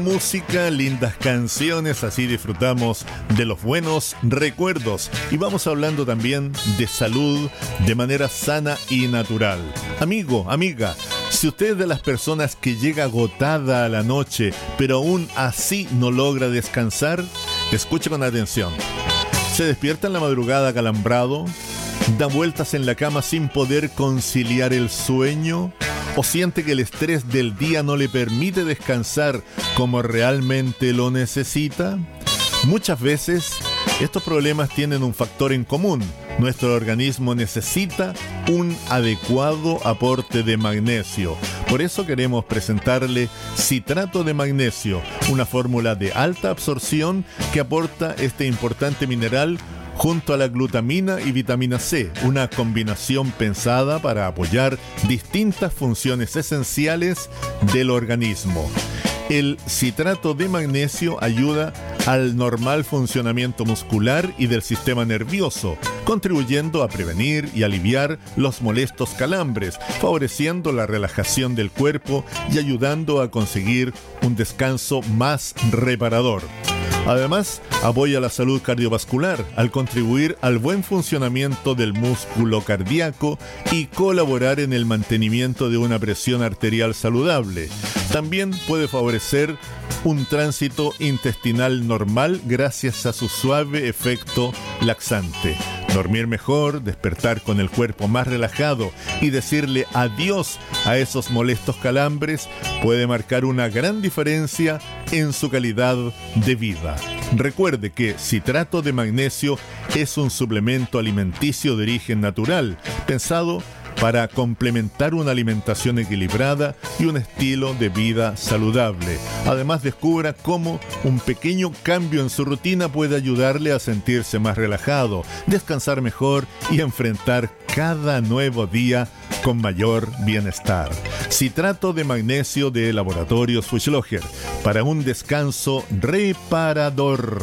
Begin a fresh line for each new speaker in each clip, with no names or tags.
Música, lindas canciones, así disfrutamos de los buenos recuerdos y vamos hablando también de salud de manera sana y natural. Amigo, amiga, si usted es de las personas que llega agotada a la noche, pero aún así no logra descansar, escuche con atención. ¿Se despierta en la madrugada acalambrado? ¿Da vueltas en la cama sin poder conciliar el sueño? ¿O siente que el estrés del día no le permite descansar como realmente lo necesita? Muchas veces estos problemas tienen un factor en común. Nuestro organismo necesita un adecuado aporte de magnesio. Por eso queremos presentarle citrato de magnesio, una fórmula de alta absorción que aporta este importante mineral junto a la glutamina y vitamina C, una combinación pensada para apoyar distintas funciones esenciales del organismo. El citrato de magnesio ayuda al normal funcionamiento muscular y del sistema nervioso, contribuyendo a prevenir y aliviar los molestos calambres, favoreciendo la relajación del cuerpo y ayudando a conseguir un descanso más reparador. Además, apoya la salud cardiovascular al contribuir al buen funcionamiento del músculo cardíaco y colaborar en el mantenimiento de una presión arterial saludable. También puede favorecer un tránsito intestinal normal gracias a su suave efecto laxante. Dormir mejor, despertar con el cuerpo más relajado y decirle adiós a esos molestos calambres puede marcar una gran diferencia en su calidad de vida. Recuerde que citrato de magnesio es un suplemento alimenticio de origen natural, pensado para complementar una alimentación equilibrada y un estilo de vida saludable. Además, descubra cómo un pequeño cambio en su rutina puede ayudarle a sentirse más relajado, descansar mejor y enfrentar cada nuevo día con mayor bienestar. Citrato de magnesio de Laboratorios Fuchsloger para un descanso reparador.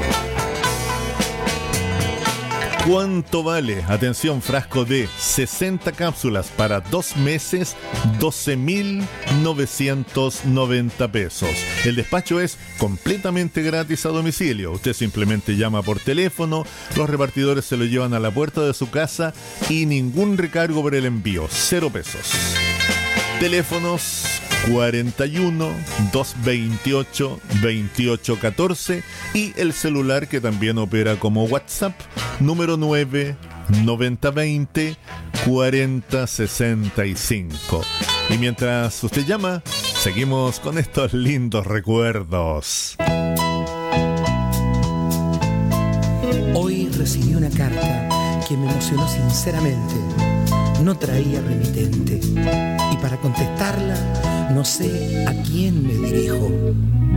¿Cuánto vale? Atención, frasco de 60 cápsulas para 2 meses, 12.990 pesos. El despacho es completamente gratis a domicilio. Usted simplemente llama por teléfono, los repartidores se lo llevan a la puerta de su casa y ningún recargo por el envío, 0 pesos. Teléfonos 41 228 2814 y el celular que también opera como WhatsApp, número 9 9020 4065. Y mientras usted llama, seguimos con estos lindos recuerdos.
Hoy recibí una carta que me emocionó sinceramente. No traía remitente y para contestarla no sé a quién me dirijo.